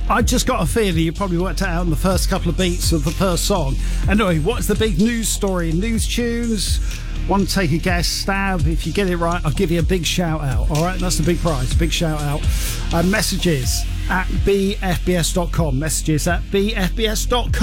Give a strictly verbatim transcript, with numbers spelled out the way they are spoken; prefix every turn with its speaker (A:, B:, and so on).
A: I just got a feeling you probably worked it out in the first couple of beats of the first song. Anyway, what's the big news story? News tunes? Want to take a guess? Stab. If you get it right, I'll give you a big shout out. All right, that's the big prize. Big shout out. Uh, messages at b f b s dot com. Messages at b f b s dot com.